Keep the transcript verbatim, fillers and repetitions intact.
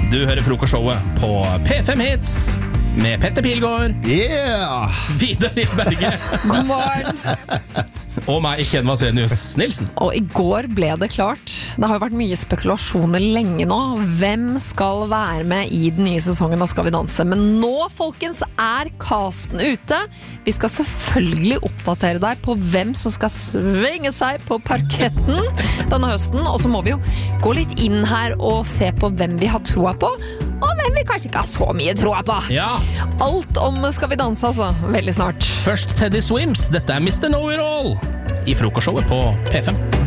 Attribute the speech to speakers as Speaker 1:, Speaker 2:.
Speaker 1: Du hører frokostshowet på P fem Hits med Petter Pilgaard,
Speaker 2: Yeah!
Speaker 1: Vidar Berge
Speaker 3: God morgen.
Speaker 1: og meg, Ken Vasenius Nilsen.
Speaker 3: Og i går ble det klart. Det har jo vært mye spekulasjoner lenge nå. Hvem skal være med i den nye sesongen av Skal vi danse? Men nå, folkens, er casten ute. Vi skal selvfølgelig oppdatere deg på hvem som skal svinge seg på parketten denne høsten. Og så må vi jo gå litt inn her og se på hvem vi har troa på, og hvem vi kanskje ikke har så mye troa på.
Speaker 1: Ja,
Speaker 3: Alt om Skal vi danse, altså. Veldig snart.
Speaker 1: først Teddy Swims. Dette er mister Know It All i frokostshowet på P fem.